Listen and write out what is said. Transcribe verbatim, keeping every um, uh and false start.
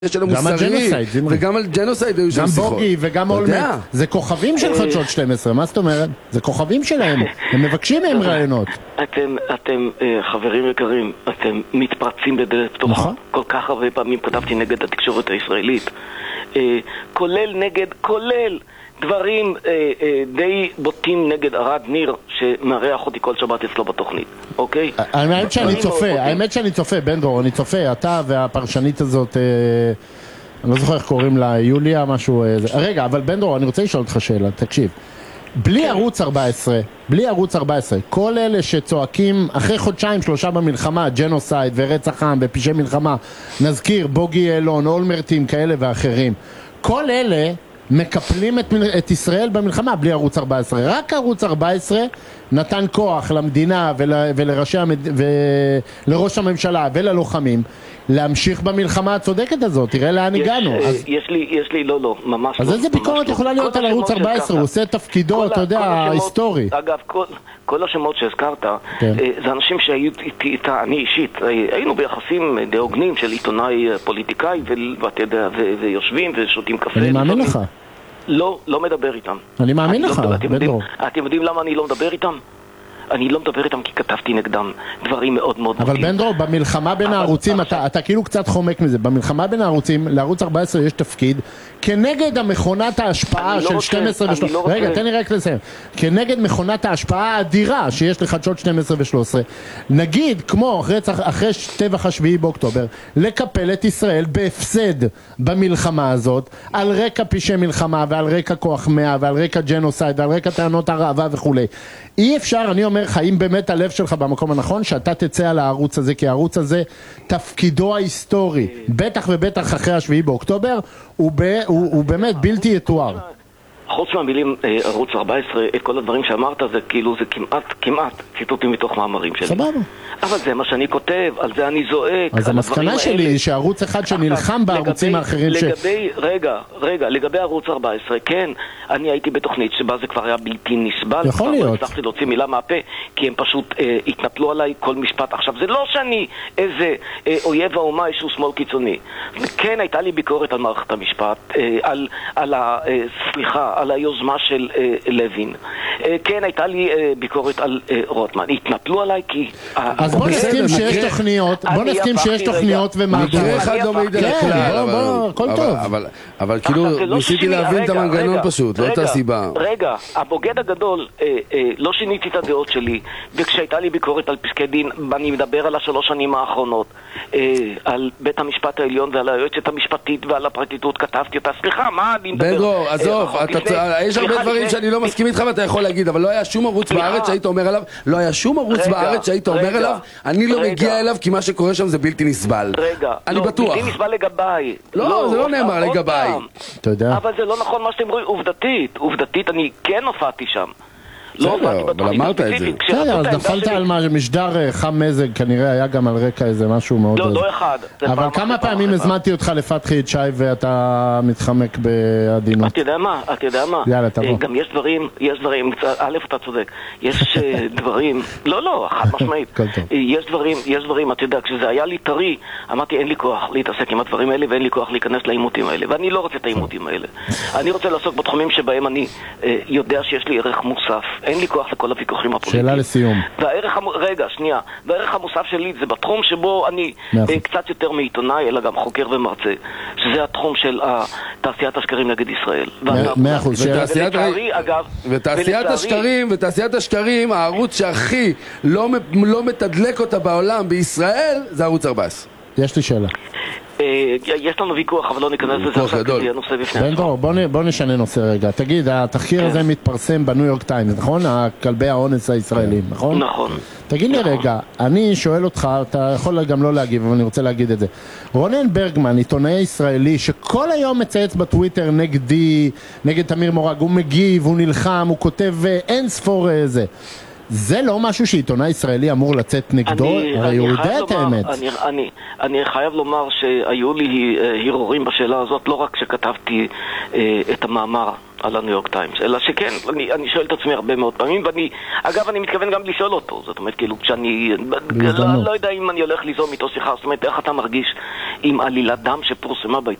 גם על ג'נוסייד, וגם על ג'נוסייד היו שם שיחות. גם בוגי וגם אולמרט. זה כוכבים של חדשות שתים עשרה, מה זאת אומרת? זה כוכבים שלהם, הם מבקשים מהם רעיונות. אתם, אתם חברים יקרים, אתם מתפרצים בדלת פתוחה. כל כך הרבה פעמים כתבתי נגד התקשורת הישראלית, כולל נגד, כולל דברים די בוטים נגד ארד ניר שמארח אותי כל שבת אצלו בתוכנית, אוקיי? האמת שאני צופה, האמת שאני צופה, בן דרור, אני צופה, אתה והפרשנית הזאת, אני לא זוכר איך קוראים לה, יוליה, משהו, רגע, אבל בן דרור, אני רוצה לשאול אותך שאלה, תקשיב, בלי ערוץ ארבע עשרה, בלי ערוץ ארבע עשרה, כל אלה שצועקים אחרי חודשיים שלושה במלחמה, ג'נוסייד ורצח עם ופשעי מלחמה, נזכיר, בוגי אלון, אולמרטים כאלה ואחרים, כל אלה מקפלים את, את ישראל במלחמה בלי ערוץ ארבע עשרה. רק ערוץ ארבע עשרה נתן כוח למדינה ול, ולראשי המד... ולראש הממשלה וללוחמים להמשיך במלחמה הצודקת הזאת. תראה לאן הגענו. אז... יש לי, יש לי, לא, לא, ממש אז לא. אז איזה ביקורת יכולה להיות על ערוץ ארבע עשרה? הוא עושה תפקידו, אתה יודע, ההיסטורי. אגב, כל, כל השמות שהזכרת, כן. זה אנשים שהיו איתי, איתה, אני אישית, היינו ביחסים די הוגנים של עיתונאי פוליטיקאי, ואתה יודע, ויושבים ושותים קפה. אני מאמין לך. לא, לא מדבר איתם. אני מאמין לך, בדור. אתם יודעים למה אני לא מדבר איתם? אני לא מדבר איתם כי כתבתי נגדם דברים מאוד מאוד אבל בן דרור, במלחמה בין הערוצים, אתה, אתה כאילו קצת חומק מזה, במלחמה בין הערוצים, לערוץ ארבע עשרה יש תפקיד, כנגד המכונת ההשפעה של שתים עשרה ו-שלוש עשרה, רגע, תן לי רק לסיים, כנגד מכונת ההשפעה האדירה שיש לחדשות שתים עשרה ו-שלוש עשרה, נגיד, כמו רצח, אחרי טבח השביעי באוקטובר, לקפל את ישראל בהפסד במלחמה הזאת, על רקע פשעי מלחמה, ועל רקע כוח מאה, ועל רקע ג'נוסייד, ועל רקע טענות הרעבה וכו'. אי אפשר, אני אומר, האם באמת הלב שלך במקום הנכון שאתה תצא על הערוץ הזה, כי הערוץ הזה תפקידו ההיסטורי, בטח ובטח אחרי השביעי באוקטובר, הוא, ב, הוא, הוא באמת בלתי יתואר. חוץ מהמילים ערוץ ארבע עשרה, את כל הדברים שאמרת זה כאילו זה כמעט, כמעט ציטוטים מתוך מאמרים שלי. סבבה. אבל זה מה שאני כותב, על זה אני זועק. אז המסקנה שלי היא שערוץ אחד שנלחם בערוצים האחרים ש... לגבי, רגע, רגע, לגבי ערוץ ארבע עשרה, כן, אני הייתי בתוכנית שבה זה כבר היה בלתי נסבל. יכול להיות. לא הצלחתי להוציא מילה מהפה, כי הם פשוט אה, התנפלו עליי כל משפט. עכשיו, זה לא שאני איזה אה, אויב האומה, איזשהו שמאל קיצוני. כן, הייתה לי ביקורת על מערכת המשפט, אה, על, על ה... אה, סליחה, על היוזמה של אה, לוין. אה, כן, הייתה לי אה, ביקורת על אה, רוטמן. התנפלו עליי כי... אז בוא נסכים שיש תוכניות, בוא נסכים שיש תוכניות ומהדורות. מקרה אחד לא מעיד על הכלל, הכל טוב. אבל כאילו ניסיתי להבין את המנגנון פשוט, לא את הסיבה. רגע, הבוגד הגדול, לא שיניתי את הדעות שלי, וכשהייתה לי ביקורת על פסקי דין, אני מדבר על השלוש שנים האחרונות, על בית המשפט העליון ועל היועצת המשפטית ועל הפרקליטות, כתבתי אותה, סליחה, מה אני מדבר? בן דרור, עזוב, יש הרבה דברים שאני לא מסכים איתך ואתה יכול להגיד, אבל לא היה שום ערוץ בארץ שהיית אומר עליו, לא היה שום ערוץ בארץ שהיית אומר עליו, אני לא מגיע אליו כי מה שקורה שם זה בלתי נסבל. רגע, אני בטוח. בלתי נסבל לגביי. לא, זה לא נאמר לגביי. אתה יודע? אבל זה לא נכון מה שאתם רואים, עובדתית, עובדתית אני כן הופעתי שם. בסדר, אבל אמרת את זה. בסדר, אז נפלת על משדר חם מזג, כנראה היה גם על רקע איזה משהו מאוד... לא, לא אחד. אבל כמה פעמים הזמנתי אותך לפתחי את שי ואתה מתחמק בעדינות? אתה יודע מה, אתה יודע מה? יאללה, תבוא. גם יש דברים, יש דברים, א', אתה צודק, יש דברים, לא, לא, חד משמעית. יש דברים, יש דברים, אתה יודע, כשזה היה לי טרי, אמרתי, אין לי כוח להתעסק עם הדברים האלה ואין לי כוח להיכנס לעימותים האלה, ואני לא רוצה את העימותים האלה. אני רוצה לעסוק בתחומים שבהם אני יודע שיש לי ערך מוסף. אין לי כוח לכל הוויכוחים הפוליטיים. שאלה לסיום. והערך, רגע, שנייה. והערך המוסף שלי זה בתחום שבו אני קצת יותר מעיתונאי, אלא גם חוקר ומרצה. שזה התחום של תעשיית השקרים נגד ישראל. מאה אחוז. ותעשיית השקרים, ותעשיית השקרים, הערוץ שהכי לא מתדלק אותה בעולם בישראל, זה ערוץ ארבע עשרה. יש לי שאלה. יש לנו ויכוח, אבל לא ניכנס לזה עכשיו, כי זה נושא בפני. בן דרור, בוא נשנה נושא רגע. תגיד, התחקיר הזה מתפרסם בניו יורק טיימס, נכון? הכלבי האונס הישראלים, נכון? נכון. תגיד לי רגע, אני שואל אותך, אתה יכול גם לא להגיב, אבל אני רוצה להגיד את זה. רונן ברגמן, עיתונאי ישראלי, שכל היום מצייץ בטוויטר נגדי, נגד תמיר מורג, הוא מגיב, הוא נלחם, הוא כותב אין ספור זה. זה לא משהו שעיתונאי ישראלי אמור לצאת נגדו? הרי הוא יודע את האמת. אני, אני, אני חייב לומר שהיו לי הרהורים בשאלה הזאת, לא רק שכתבתי אה, את המאמר על הניו יורק טיימס, אלא שכן, אני, אני שואל את עצמי הרבה מאוד פעמים, ואני, אגב, אני מתכוון גם לשאול אותו, זאת אומרת, כאילו, כשאני, לא, לא יודע אם אני הולך ליזום איתו שיחה, זאת אומרת, איך אתה מרגיש עם עלילת דם שפורסמה בעיתון?